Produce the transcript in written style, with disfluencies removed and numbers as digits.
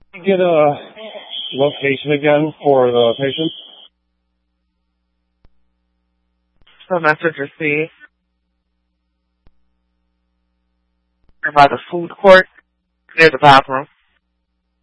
Get a location again for the patient? So message received. By the food court near the bathroom.